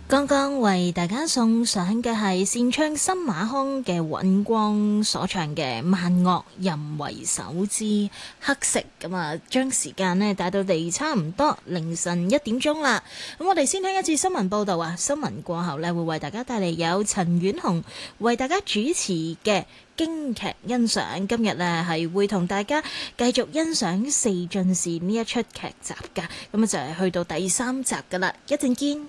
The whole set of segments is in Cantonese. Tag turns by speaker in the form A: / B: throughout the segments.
A: 剛剛為大家送上嘅係擅唱新馬腔嘅尹光所唱嘅萬惡淫為首之黑色，咁啊將時間呢帶到嚟差唔多凌晨1點啦。咁我哋先聽一次新聞報道啊，新聞過後呢會為大家帶嚟有陳婉紅為大家主持嘅京劇欣賞。今日呢係會同大家繼續欣賞《四進士》呢一出劇集噶，咁啊就係去到第3集噶啦，一陣見。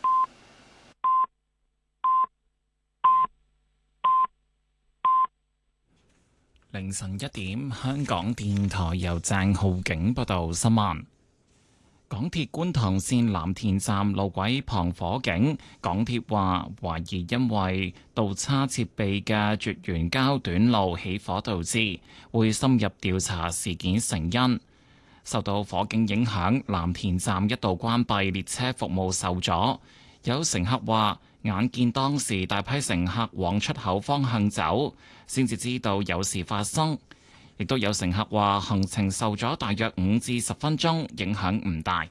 B: 凌晨1點，香港電台由鄭浩景報道新聞。港鐵觀塘線藍田站路軌旁火警，港鐵話懷疑因為倒叉設備嘅絕緣膠短路起火導致，會深入調查事件成因。受到火警影響，藍田站一度關閉，列車服務受阻。有乘客話眼見當時大批乘客往出口方向走，先至知道有事發生。亦都有乘客話行程受阻大約5至10分鐘，影響唔大。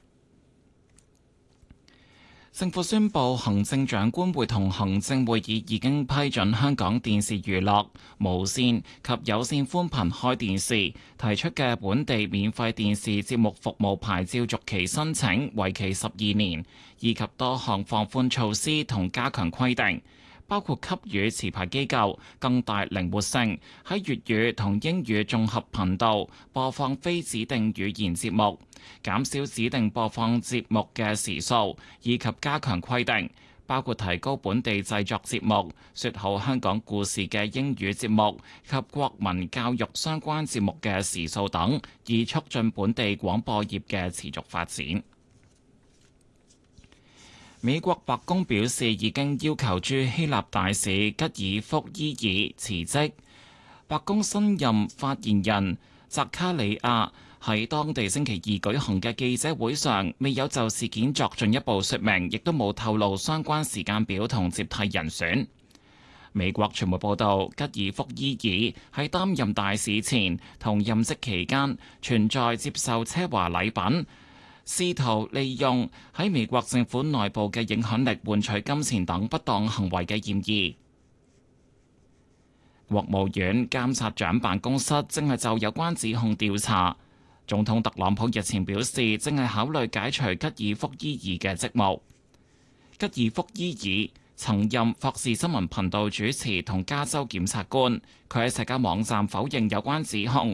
B: 政府宣布，行政長官會同行政會議已經批准香港電視娛樂、無線及有線寬頻開電視提出嘅本地免費電視節目服務牌照續期申請，為期12年，以及多項放寬措施同加強規定。包括給予持牌機構更大靈活性，喺粵語同英語綜合頻道播放非指定語言節目，減少指定播放節目嘅時數，以及加強規定，包括提高本地製作節目、説好香港故事嘅英語節目及國民教育相關節目嘅時數等，以促進本地廣播業嘅持續發展。美國白宮表示已經要求駐希臘大使吉爾福伊爾辭職。白宮新任發言人扎卡里亞喺當地星期二舉行嘅記者會上，未有就事件作進一步說明，亦都冇透露相關時間表同接替人選。美國傳媒報道，吉爾福伊爾喺擔任大使前同任職期間存在接受奢華禮品，試圖利用喺美國政府內部嘅影響力換取金錢等不當行為嘅嫌疑。國務院監察長辦公室正係就有關指控調查。總統特朗普日前表示，正係考慮解除吉爾福伊爾嘅職務。吉爾福伊爾曾任霍士新聞頻道主持同加州檢察官，佢喺社交網站否認有關指控，